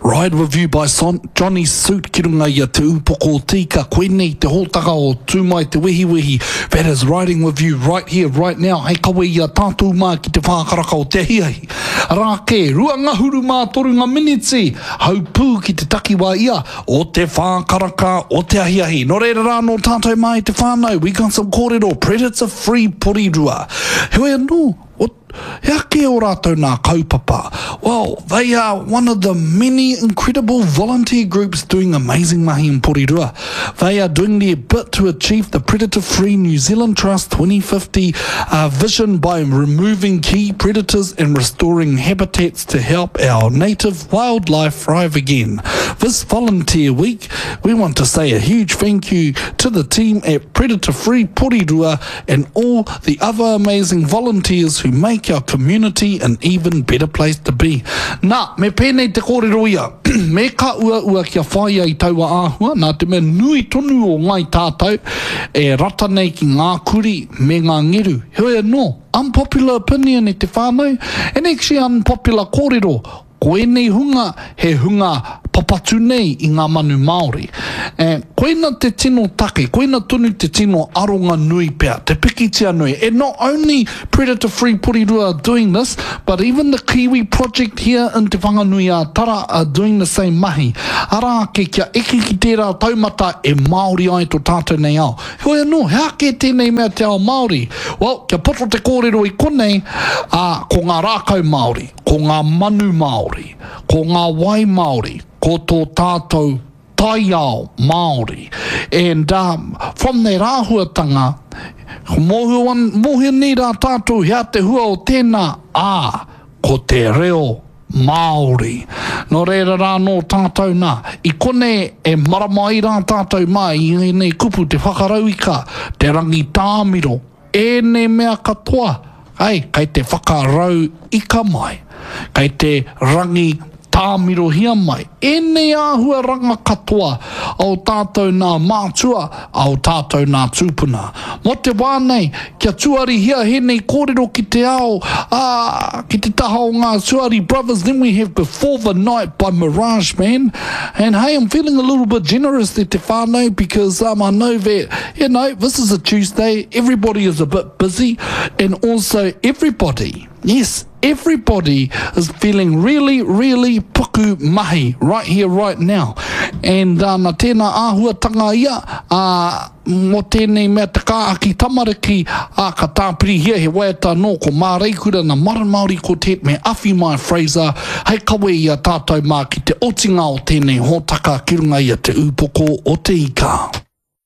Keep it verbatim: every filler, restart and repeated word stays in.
Ride review by Son Johnny Suit ki runga ia te upoko o tika koenei te hōtaka o tūmai te wehi wehi. That is riding with you right here, right now. Hei kawe ia tātou mā ki te whākaraka o te hiahi. Rā ke, rua ngahuru mā toru ngā miniti. Hau pū ki te takiwa ia o te whākaraka o te ahiahi. No reira rā no tātou mai te whānau. We got some kōrero, predator free porirua. Hoi anō, o hea ke o rātou nā kaupapa? Well, they are one of the many incredible volunteer groups doing amazing mahi in Porirua. They are doing their bit to achieve the Predator-Free New Zealand Trust twenty fifty uh, vision by removing key predators and restoring habitats to help our native wildlife thrive again. This volunteer week, we want to say a huge thank you to the team at Predator-Free Porirua and all the other amazing volunteers who make our community an even better place to be. Nā, me pēnei te kōrero ia, me ka ua ua kia whai ai taua āhua, nā te mea nui tonu o ngai tātou, e rata nei ki ngā kuri me ngā ngeru. Hoi anō, unpopular opinion e te whānau, and actually unpopular kōrero, koenei hunga, he hunga papatu nei i ngā manu Māori. E, koina te tino take, koina tonu te tino aronga nui pea, te pikitia nui. And not only Predator-Free Porirua are doing this, but even the Kiwi Project here in Te Whanganui a Tara are doing the same mahi. Ara ke kia eki ki tērā taumata e Māori ai to tātou nei ao. Hoi anō, hea ke tēnei mea te ao Māori? Well, kia poto te kōrero i konei, uh, ko ngā rākau Māori, ko ngā manu Māori, ko ngā wai Māori, ko tō tātou tai ao Māori. And um, from their āhuatanga, mohi ni rā tātou hea te hua o tēnā, ā, ko te reo Māori. No reira rā no tātou nā, i kone e maramai rā tātou mai, i nei kupu te whakarauika, te rangi tāmiro, e ne mea katoa, ai, kai te whakarau ika mai, kai te rangi tāmiro hia mai, e nei āhua ranga katoa au tātou nā mātua, au tātou nā tūpuna. Mo te wānei, kia tuari hia he nei kōrero ki te ao, ah, ki te taha o ngā Tuari Brothers. Then we have Before the Night by Mirage Man. And hey, I'm feeling a little bit generous there te whānau, because um, I know that, you know, this is a Tuesday, everybody is a bit busy, and also everybody, yes, everybody is feeling really, really puku mahi right here, right now. And uh, nā tēnā āhuatanga ia, uh, mo tēnei mea te kāaki tamariki, a ka tāpiri hia he waiata no ko Māreikura na Mara Māori ko te me Awhi Mai Fraser, hei kawe ia tātou mā ki te otinga o tēnei hōtaka ki runga ia te upoko o te ika.